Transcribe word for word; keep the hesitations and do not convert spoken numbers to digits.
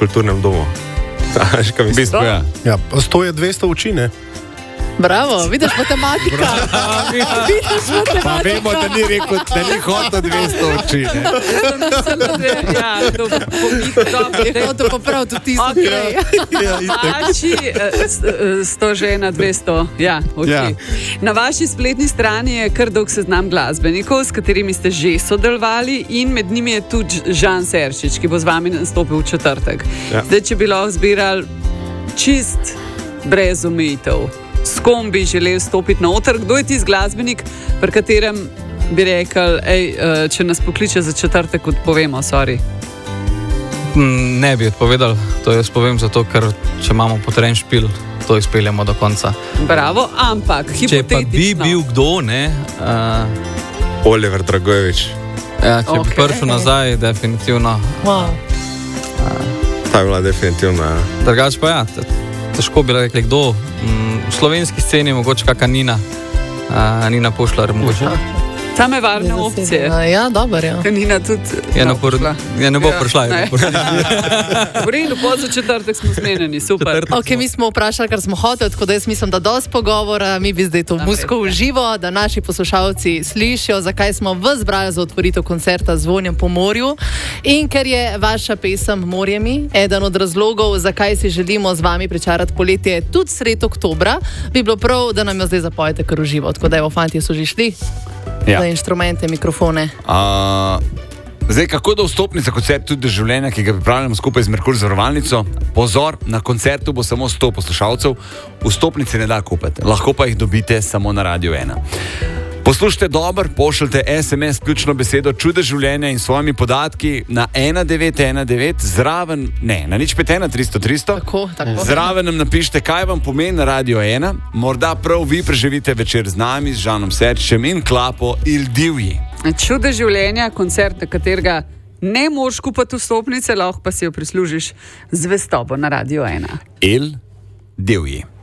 kulturnem domu. V bistvu, ja. Ja, sto je dvesto oči, ne? Bravo, vidiš matematika. Vidiš matematika. Pa vemo, da ni rekel, da ni hotel dvesto oči. Ne? Ja, dobro. Je hotel popraviti tudi tisto. Vaši sto žena dvesto ja, oči. Ja. Na vaši spletni strani je kar dolg seznam glasbenikov, s katerimi ste že sodelovali in med njimi je tudi Žan Seršič, ki bo z vami nastopil v četrtek. Ja. Zdaj, če bi lahko zbirali čist brez omejitev, s kom bi želel stopiti na oder, kdo je tisti glasbenik, pri katerem bi rekel, ej, če nas pokliče za četrtek, odpovemo, sorry. Ne bi odpovedal, to jaz povem zato, ker če imamo potreben špil, to izpeljamo do konca. Bravo, ampak Če pa bi hipotetično. bil kdo, ne, uh, Oliver Dragojevič. ja, če bi Ok. prišel nazaj, definitivno. Wow. Ta je bila definitivno. Ja. Drugač pa ja, te- težko bi rekli kdo. Mm, V slovenski sceni mogoče kakšna Nina, uh, Nina Pušlar, mogoče. Same varne opcije. Ja, dober, ja. Nina tudi Je, ne bo napor, prišla. je ne bo Ja, prišla. Je ne. napor. V redu, pod za četrtek smo zmenjeni, super. Ok, mi smo vprašali, kar smo hoteli, tako da jaz mislim, da dosti pogovora, mi bi zdaj to muziko v živo, da naši poslušalci slišijo, zakaj smo vas zbrali za otvoritev koncerta Zvonjem po morju. In ker je vaša pesem Morje mi eden od razlogov, zakaj si želimo z vami pričarati poletje tudi sred oktobra, bi bilo prav, da nam jo zdaj zapojete kar v živo. Tako da evo, fantje so že šli Ja. za inštrumente, mikrofone. Uh, zdaj, kako do vstopnice koncert tudi do življenja, ki ga pripravljamo skupaj z Merkur zavarovalnico? Pozor, na koncertu bo samo sto poslušalcev, vstopnice ne da kupiti, lahko pa jih dobite samo na Radio ena. Poslušajte dobro, pošljite es em es ključno besedo Čudež življenja in svojimi podatki na ena devet ena devet, zraven, ne, na nič pet ena tristo tristo. Tako, tako. Zraven nam napišite, kaj vam pomeni Radio ena, morda prav vi preživite večer z nami, z Žanom Serčičem in Klapo Il Divji. Čudež življenja, koncert, na katerega ne moš kupiti vstopnice, lahko pa si jo prislužiš z zvestobo na Radio ena. Il Divji.